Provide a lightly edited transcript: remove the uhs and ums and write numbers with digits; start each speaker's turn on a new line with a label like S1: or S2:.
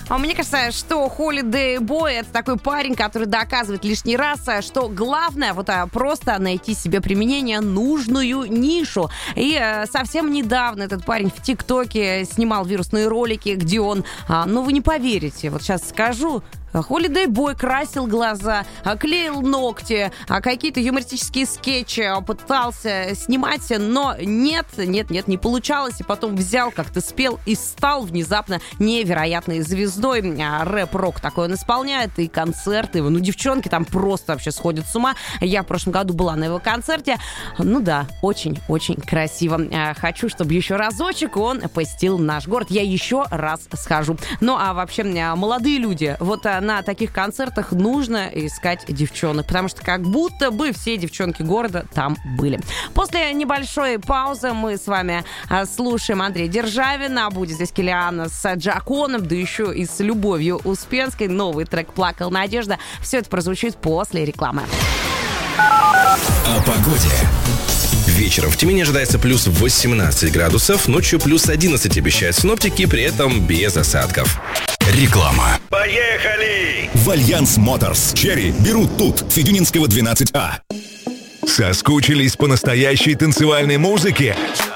S1: Мне кажется, что Holiday Boy — это такой парень, который доказывает лишний раз, что главное просто найти себе применение, нужную нишу. И совсем недавно этот парень в ТикТоке снимал вирусные ролики, где он, вы не поверите, вот сейчас скажу, Holiday Boy красил глаза, клеил ногти, какие-то юмористические скетчи пытался снимать, но нет, не получалось. И потом взял, как-то спел и стал внезапно невероятной звездой. Рэп-рок такой он исполняет, и концерты. Девчонки там просто вообще сходят с ума. Я в прошлом году была на его концерте. Очень-очень красиво. Хочу, чтобы еще разочек он посетил наш город. Я еще раз схожу. Вообще, молодые люди, на таких концертах нужно искать девчонок, потому что как будто бы все девчонки города там были. После небольшой паузы мы с вами слушаем Андрея Державина, а будет здесь Киллиана с Джаконом, да еще и с Любовью Успенской. Новый трек «Плакал Надежда». Все это прозвучит после рекламы.
S2: О погоде. Вечером в Тюмени ожидается плюс 18 градусов, ночью плюс 11 обещают синоптики, при этом без осадков. Реклама.
S3: Поехали!
S4: В Альянс Моторс Черри берут тут, Федюнинского 12А.
S3: Соскучились по настоящей танцевальной музыке?